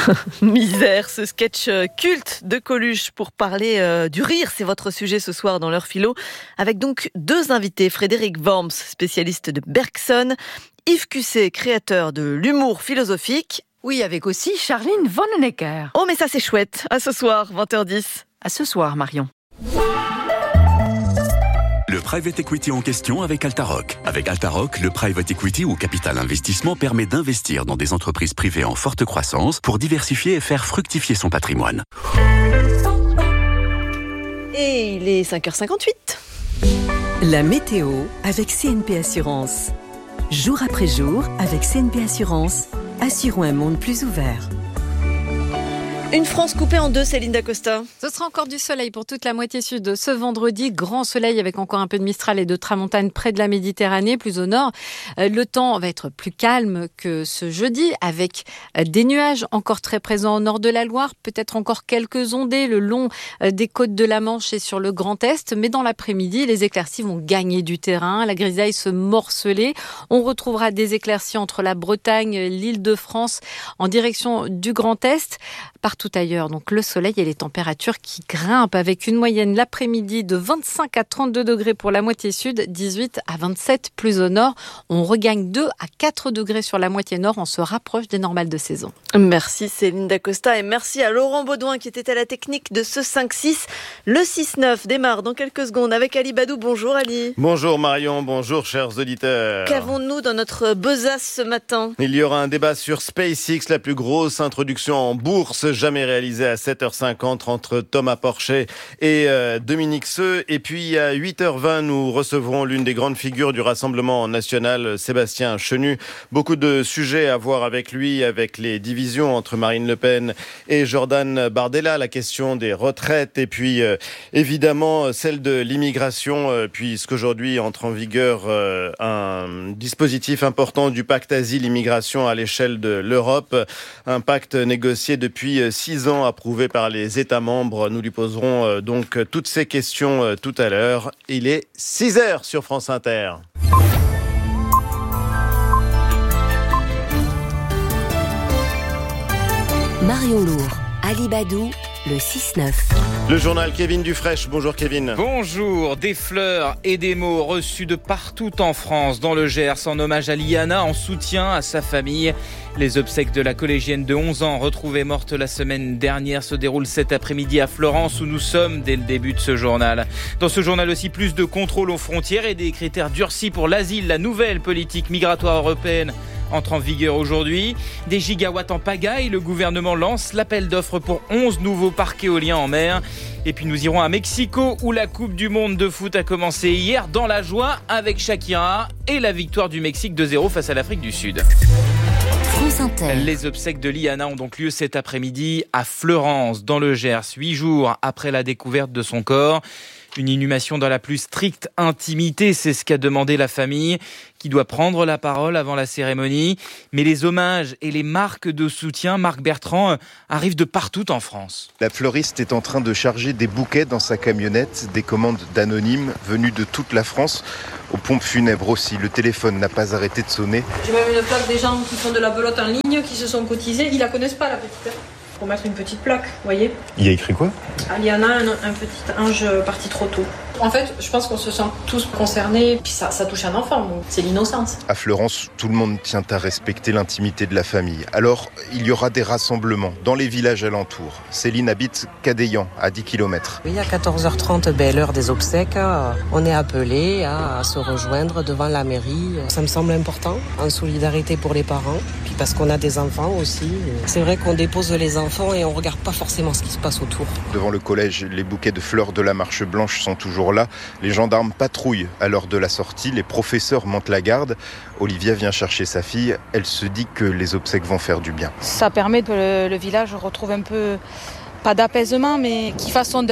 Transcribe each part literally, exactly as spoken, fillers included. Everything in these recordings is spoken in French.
Misère, ce sketch culte de Coluche pour parler euh, du rire. C'est votre sujet ce soir dans l'heure philo. Avec donc deux invités. Frédéric Worms, spécialiste de Bergson. Yves Cusset, créateur de l'humour philosophique. Oui, avec aussi Charline Vonnenecker. Oh, mais ça c'est chouette. À ce soir, vingt heures dix. À ce soir, Marion. Le private equity en question avec Altaroc. Avec Altaroc, le private equity ou capital investissement permet d'investir dans des entreprises privées en forte croissance pour diversifier et faire fructifier son patrimoine. Et il est cinq heures cinquante-huit. La météo avec C N P Assurance. Jour après jour, avec C N P Assurance, assurons un monde plus ouvert. Une France coupée en deux, Céline Dacosta. Ce sera encore du soleil pour toute la moitié sud ce vendredi. Grand soleil avec encore un peu de Mistral et de Tramontane près de la Méditerranée, plus au nord. Le temps va être plus calme que ce jeudi avec des nuages encore très présents au nord de la Loire. Peut-être encore quelques ondées le long des côtes de la Manche et sur le Grand Est. Mais dans l'après-midi, les éclaircies vont gagner du terrain. La grisaille se morceler. On retrouvera des éclaircies entre la Bretagne, l'Île-de-France en direction du Grand Est. Partout ailleurs, donc le soleil et les températures qui grimpent avec une moyenne l'après-midi de vingt-cinq à trente-deux degrés pour la moitié sud, dix-huit à vingt-sept plus au nord. On regagne deux à quatre degrés sur la moitié nord, on se rapproche des normales de saison. Merci Céline Dacosta et merci à Laurent Baudouin qui était à la technique de ce cinq six. Le six neuf démarre dans quelques secondes avec Ali Badou. Bonjour Ali. Bonjour Marion, bonjour chers auditeurs. Qu'avons-nous dans notre besace ce matin ? Il y aura un débat sur SpaceX, la plus grosse introduction en bourse jamais réalisée à sept heures cinquante entre Thomas Porcher et euh, Dominique Seux. Et puis à huit heures vingt, nous recevrons l'une des grandes figures du Rassemblement national, Sébastien Chenu. Beaucoup de sujets à voir avec lui, avec les divisions entre Marine Le Pen et Jordan Bardella, la question des retraites et puis euh, évidemment celle de l'immigration, euh, puisqu'aujourd'hui entre en vigueur euh, un dispositif important du pacte asile-immigration à l'échelle de l'Europe. Un pacte négocié depuis six ans, approuvé par les États membres. Nous lui poserons euh, donc toutes ces questions euh, tout à l'heure. Il est six heures sur France Inter. Marion Lourd, Ali Badou, le six neuf. Le journal Kevin Dufraîche. Bonjour Kevin. Bonjour. Des fleurs et des mots reçus de partout en France, dans le Gers, en hommage à Liana, en soutien à sa famille. Les obsèques de la collégienne de onze ans, retrouvée morte la semaine dernière, se déroulent cet après-midi à Florence, où nous sommes dès le début de ce journal. Dans ce journal aussi, plus de contrôles aux frontières et des critères durcis pour l'asile. La nouvelle politique migratoire européenne entre en vigueur aujourd'hui. Des gigawatts en pagaille, le gouvernement lance l'appel d'offres pour onze nouveaux parcs éoliens en mer. Et puis nous irons à Mexico, où la Coupe du Monde de foot a commencé hier dans la joie avec Shakira et la victoire du Mexique deux zéro face à l'Afrique du Sud. Les obsèques de Liana ont donc lieu cet après-midi à Fleurance, dans le Gers, huit jours après la découverte de son corps. Une inhumation dans la plus stricte intimité, c'est ce qu'a demandé la famille, qui doit prendre la parole avant la cérémonie. Mais les hommages et les marques de soutien, Marc Bertrand, arrivent de partout en France. La fleuriste est en train de charger des bouquets dans sa camionnette, des commandes d'anonymes venus de toute la France. Aux pompes funèbres aussi, le téléphone n'a pas arrêté de sonner. J'ai même une plaque des gens qui font de la belote en ligne, qui se sont cotisés. Ils la connaissent pas, la petite. Pour mettre une petite plaque, vous voyez. Il y a écrit quoi ? Aliana, un, un petit ange parti trop tôt. En fait, je pense qu'on se sent tous concernés, puis ça, ça touche un enfant, donc c'est l'innocence. À Fleurance, tout le monde tient à respecter l'intimité de la famille. Alors, il y aura des rassemblements dans les villages alentours. Céline habite Cadéan, à dix kilomètres. Oui, à quatorze heures trente, ben, l'heure des obsèques, on est appelé à se rejoindre devant la mairie. Ça me semble important, en solidarité pour les parents, puis parce qu'on a des enfants aussi. C'est vrai qu'on dépose les enfants et on regarde pas forcément ce qui se passe autour. Devant le collège, les bouquets de fleurs de la Marche Blanche sont toujours là. Les gendarmes patrouillent à l'heure de la sortie, les professeurs montent la garde. Olivia vient chercher sa fille, elle se dit que les obsèques vont faire du bien. Ça permet que le, le village retrouve un peu, pas d'apaisement, mais qu'il fasse son deuil.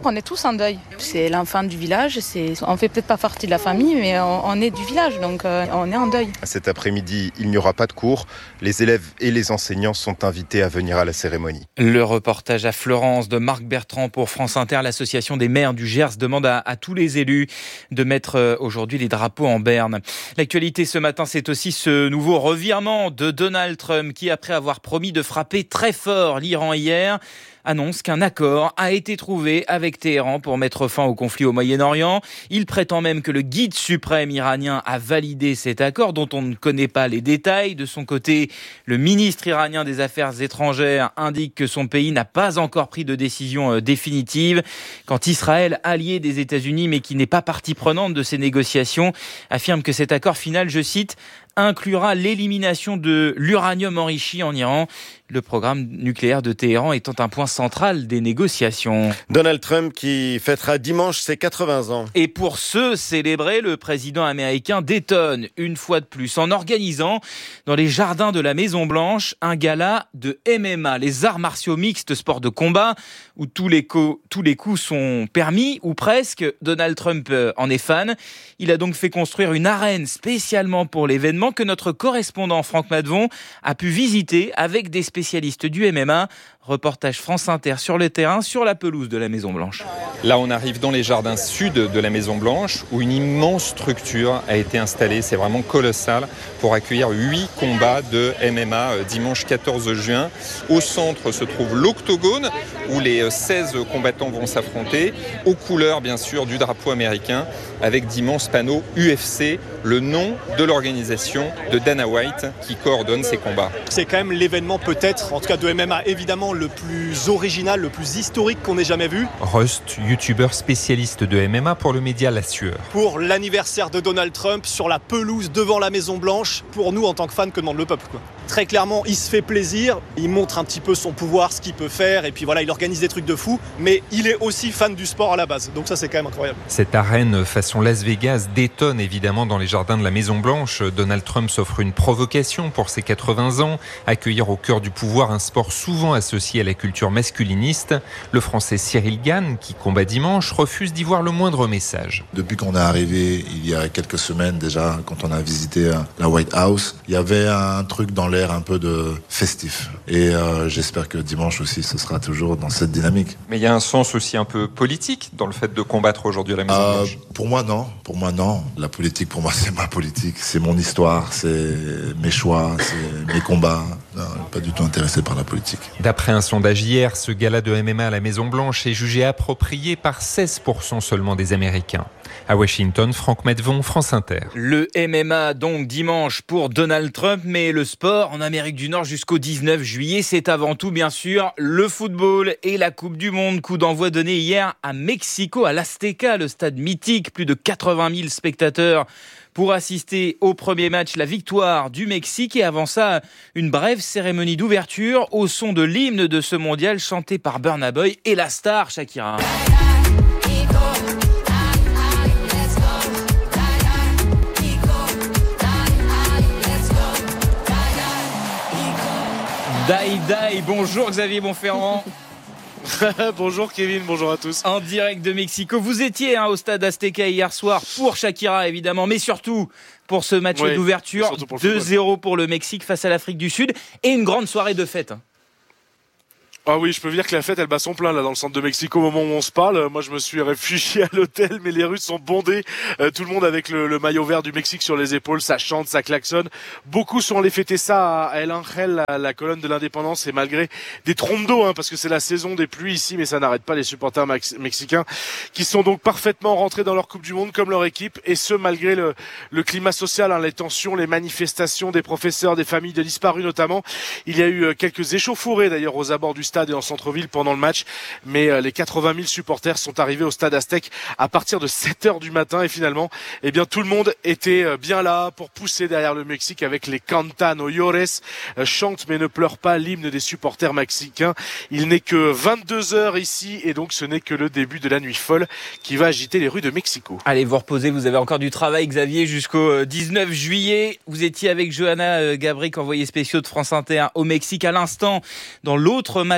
On est tous en deuil. C'est l'enfant du village, c'est... on fait peut-être pas partie de la famille, mais on, on est du village, donc euh, on est en deuil. Cet après-midi, il n'y aura pas de cours. Les élèves et les enseignants sont invités à venir à la cérémonie. Le reportage à Florence de Marc Bertrand pour France Inter. L'association des maires du Gers demande à, à tous les élus de mettre aujourd'hui les drapeaux en berne. L'actualité ce matin, c'est aussi ce nouveau revirement de Donald Trump qui, après avoir promis de frapper très fort l'Iran hier, annonce qu'un accord a été trouvé avec Téhéran pour mettre fin au conflit au Moyen-Orient. Il prétend même que le guide suprême iranien a validé cet accord dont on ne connaît pas les détails. De son côté, le ministre iranien des Affaires étrangères indique que son pays n'a pas encore pris de décision définitive. Quand Israël, allié des États-Unis mais qui n'est pas partie prenante de ces négociations, affirme que cet accord final, je cite, inclura l'élimination de l'uranium enrichi en Iran, le programme nucléaire de Téhéran étant un point central des négociations. Donald Trump qui fêtera dimanche ses quatre-vingts ans. Et pour ce célébrer, le président américain détonne une fois de plus en organisant dans les jardins de la Maison-Blanche un gala de M M A, les arts martiaux mixtes, sport de combat, où tous les, co- tous les coups sont permis, ou presque. Donald Trump en est fan. Il a donc fait construire une arène spécialement pour l'événement que notre correspondant Franck Madvon a pu visiter avec des spécialistes du M M A. Reportage France Inter sur le terrain, sur la pelouse de la Maison-Blanche. Là, on arrive dans les jardins sud de la Maison-Blanche où une immense structure a été installée. C'est vraiment colossal pour accueillir huit combats de M M A dimanche quatorze juin. Au centre se trouve l'octogone où les seize combattants vont s'affronter, aux couleurs bien sûr du drapeau américain, avec d'immenses panneaux U F C, le nom de l'organisation de Dana White qui coordonne ces combats. C'est quand même l'événement peut-être, en tout cas de M M A évidemment, le plus original, le plus historique qu'on ait jamais vu. Rust, youtubeur spécialiste de M M A pour le média La Sueur. Pour l'anniversaire de Donald Trump sur la pelouse devant la Maison Blanche, pour nous en tant que fans, que demande le peuple, quoi. Très clairement, il se fait plaisir, il montre un petit peu son pouvoir, ce qu'il peut faire, et puis voilà, il organise des trucs de fou, mais il est aussi fan du sport à la base, donc ça c'est quand même incroyable. Cette arène façon Las Vegas détonne évidemment dans les jardins de la Maison Blanche. Donald Trump s'offre une provocation pour ses quatre-vingts ans, accueillir au cœur du pouvoir un sport souvent associé à la culture masculiniste. Le Français Cyril Gane, qui combat dimanche, refuse d'y voir le moindre message. Depuis qu'on est arrivé il y a quelques semaines déjà, quand on a visité la White House, il y avait un truc dans l'air un peu de festif. Et euh, j'espère que dimanche aussi, ce sera toujours dans cette dynamique. Mais il y a un sens aussi un peu politique dans le fait de combattre aujourd'hui à la Maison-Blanche. Euh, pour moi, non. Pour moi, non. La politique, pour moi, c'est ma politique. C'est mon histoire, c'est mes choix, c'est mes combats. Non, pas du tout intéressé par la politique. D'après un sondage hier, ce gala de M M A à la Maison-Blanche est jugé approprié par seize pour cent seulement des Américains. À Washington, Franck Madvon, France Inter. Le M M A donc dimanche pour Donald Trump, mais le sport en Amérique du Nord jusqu'au dix-neuf juillet, c'est avant tout bien sûr le football et la Coupe du Monde. Coup d'envoi donné hier à Mexico, à l'Azteca, le stade mythique, plus de quatre-vingt mille spectateurs pour assister au premier match, la victoire du Mexique, et avant ça, une brève cérémonie d'ouverture au son de l'hymne de ce mondial chanté par Burna Boy et la star Shakira. Dai Dai, bonjour Xavier Bonferrand. Bonjour Kevin, bonjour à tous. En direct de Mexico, vous étiez hein, au stade Azteca hier soir pour Shakira évidemment, mais surtout pour ce match oui, d'ouverture, deux zéro pour le Mexique face à l'Afrique du Sud, et une grande soirée de fête. Ah oui, je peux vous dire que la fête, elle bat son plein là dans le centre de Mexico au moment où on se parle. Moi, je me suis réfugié à l'hôtel, mais les rues sont bondées. Euh, tout le monde avec le, le maillot vert du Mexique sur les épaules, ça chante, ça klaxonne. Beaucoup sont allés fêter ça à El Ángel, la, la colonne de l'indépendance, et malgré des trompes d'eau, hein, parce que c'est la saison des pluies ici, mais ça n'arrête pas les supporters max- mexicains qui sont donc parfaitement rentrés dans leur Coupe du Monde comme leur équipe, et ce malgré le, le climat social, hein, les tensions, les manifestations des professeurs, des familles de disparus notamment. Il y a eu quelques échauffourées d'ailleurs aux abords du stade et en centre-ville pendant le match, mais les quatre-vingt mille supporters sont arrivés au stade Aztec à partir de sept heures du matin, et finalement, eh bien, tout le monde était bien là pour pousser derrière le Mexique avec les Canta no llores, chante mais ne pleure pas, l'hymne des supporters mexicains. Il n'est que vingt-deux heures ici, et donc ce n'est que le début de la nuit folle qui va agiter les rues de Mexico. Allez vous reposer, vous avez encore du travail Xavier jusqu'au dix-neuf juillet. Vous étiez avec Johanna Gabric, envoyée spéciale de France Inter au Mexique à l'instant dans l'autre match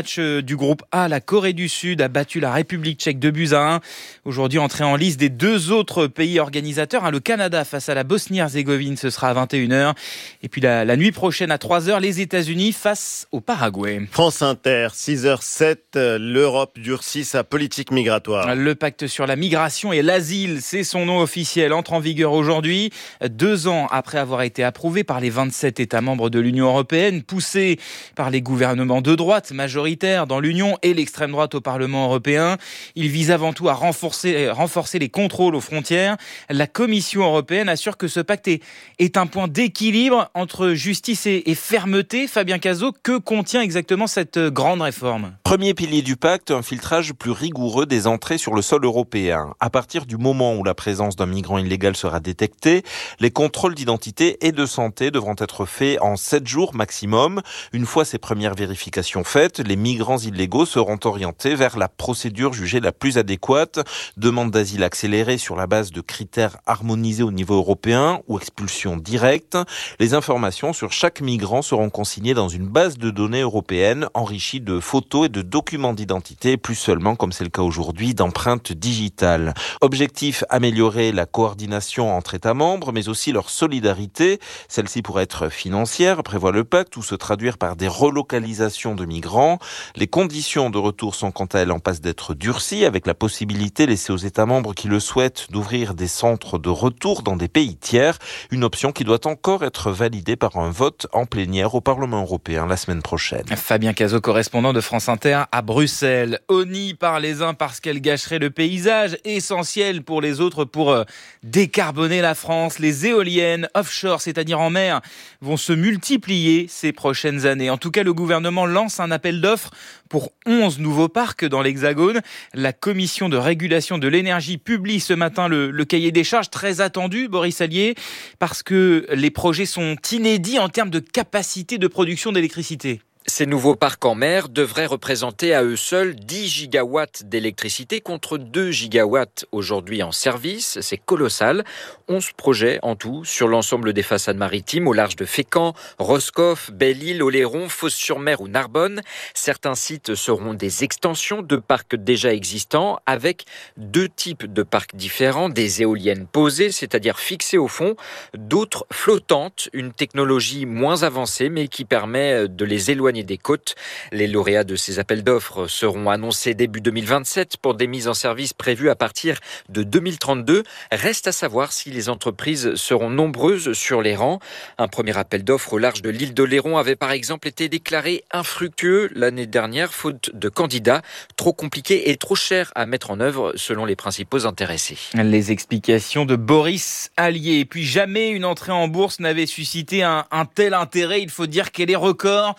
match du groupe A, la Corée du Sud a battu la République tchèque deux buts à un. Aujourd'hui, entrée en lice des deux autres pays organisateurs. Le Canada face à la Bosnie-Herzégovine, ce sera à vingt et une heures. Et puis la, la nuit prochaine à trois heures, les États-Unis face au Paraguay. France Inter, six heures sept, l'Europe durcit sa politique migratoire. Le pacte sur la migration et l'asile, c'est son nom officiel, entre en vigueur aujourd'hui, deux ans après avoir été approuvé par les vingt-sept États membres de l'Union européenne, poussé par les gouvernements de droite majoritaires dans l'Union et l'extrême droite au Parlement européen. Il vise avant tout à renforcer, renforcer les contrôles aux frontières. La Commission européenne assure que ce pacte est, est un point d'équilibre entre justice et, et fermeté. Fabien Cazot, que contient exactement cette grande réforme ? Premier pilier du pacte, un filtrage plus rigoureux des entrées sur le sol européen. À partir du moment où la présence d'un migrant illégal sera détectée, les contrôles d'identité et de santé devront être faits en sept jours maximum. Une fois ces premières vérifications faites, les migrants illégaux seront orientés vers la procédure jugée la plus adéquate. Demande d'asile accélérée sur la base de critères harmonisés au niveau européen ou expulsion directe. Les informations sur chaque migrant seront consignées dans une base de données européenne enrichie de photos et de documents d'identité, plus seulement, comme c'est le cas aujourd'hui, d'empreintes digitales. Objectif, améliorer la coordination entre États membres, mais aussi leur solidarité. Celle-ci pourrait être financière, prévoit le pacte, ou se traduire par des relocalisations de migrants. Les conditions de retour sont quant à elles en passe d'être durcies, avec la possibilité laissée aux États membres qui le souhaitent d'ouvrir des centres de retour dans des pays tiers. Une option qui doit encore être validée par un vote en plénière au Parlement européen la semaine prochaine. Fabien Cazot, correspondant de France Inter à Bruxelles. Honnie par les uns parce qu'elle gâcherait le paysage, essentiel pour les autres pour décarboner la France. Les éoliennes offshore, c'est-à-dire en mer, vont se multiplier ces prochaines années. En tout cas, le gouvernement lance un appel d'offres pour onze nouveaux parcs dans l'Hexagone. La commission de régulation de l'énergie publie ce matin le, le cahier des charges très attendu, Boris Allier, parce que les projets sont inédits en termes de capacité de production d'électricité. Ces nouveaux parcs en mer devraient représenter à eux seuls dix gigawatts d'électricité contre deux gigawatts aujourd'hui en service. C'est colossal. onze projets en tout sur l'ensemble des façades maritimes au large de Fécamp, Roscoff, Belle-Île, Oléron, Fos-sur-Mer ou Narbonne. Certains sites seront des extensions de parcs déjà existants avec deux types de parcs différents. Des éoliennes posées, c'est-à-dire fixées au fond, d'autres flottantes, une technologie moins avancée mais qui permet de les éloigner des côtes. Les lauréats de ces appels d'offres seront annoncés début deux mille vingt-sept pour des mises en service prévues à partir de deux mille trente-deux. Reste à savoir si les entreprises seront nombreuses sur les rangs. Un premier appel d'offres au large de l'île d'Oléron avait par exemple été déclaré infructueux l'année dernière, faute de candidats, trop compliqué et trop cher à mettre en œuvre selon les principaux intéressés. Les explications de Boris Allier. Et puis jamais une entrée en bourse n'avait suscité un, un tel intérêt. Il faut dire qu'elle est record.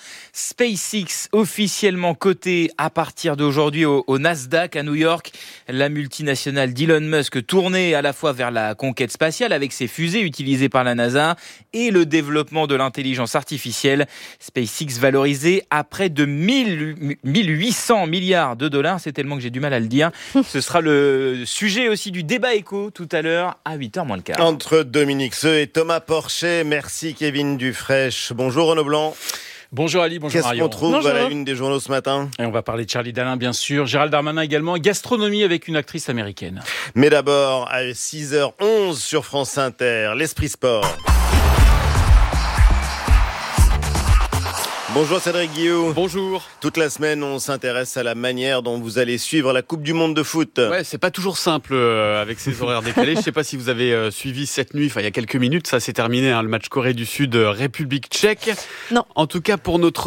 SpaceX officiellement cotée à partir d'aujourd'hui au, au Nasdaq à New York. La multinationale d'Elon Musk tournée à la fois vers la conquête spatiale avec ses fusées utilisées par la NASA et le développement de l'intelligence artificielle. SpaceX valorisée à près de mille huit cents milliards de dollars. C'est tellement que j'ai du mal à le dire. Ce sera le sujet aussi du débat éco tout à l'heure à huit heures moins le quart. Entre Dominique Seux et Thomas Porcher. Merci Kevin Dufraîche. Bonjour Renaud Blanc. Bonjour Ali, bonjour Qu'est-ce Marion. qu'on trouve Bonjour. à la une des journaux ce matin ? Et on va parler de Charlie Dalin, bien sûr. Gérald Darmanin également. Gastronomie avec une actrice américaine. Mais d'abord, à six heures onze sur France Inter, l'Esprit Sport. Bonjour Cédric Guillou. Bonjour. Toute la semaine, on s'intéresse à la manière dont vous allez suivre la Coupe du Monde de foot. Ouais, c'est pas toujours simple euh, avec ces horaires décalés. Je sais pas si vous avez euh, suivi cette nuit, enfin il y a quelques minutes, ça s'est terminé, hein, le match Corée du Sud, euh, République tchèque. Non. En tout cas pour notre